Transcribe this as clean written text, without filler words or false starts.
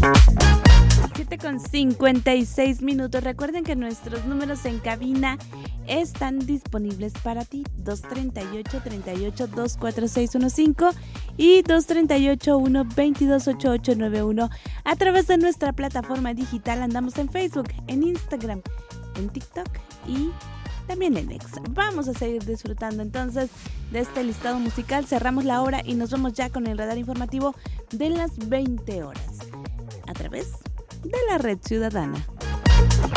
7:56. Recuerden que nuestros números en cabina están disponibles para ti. 238-38-24615 y 238-122-8891. A través de nuestra plataforma digital andamos en Facebook, en Instagram, en TikTok y también en X. Vamos a seguir disfrutando entonces de este listado musical. Cerramos la hora y nos vamos ya con el radar informativo de las 20 horas a través de la Red Ciudadana.